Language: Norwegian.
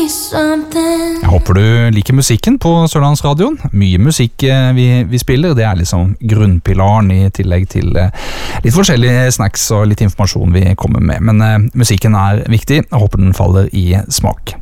Jeg håper du liker musikken på Sørlandsradioen. Mye musikk vi spiller, det liksom grunnpilaren i tillegg til litt forskjellige snacks og litt informasjon vi kommer med. Men musikken viktig, jeg håper den faller i smak.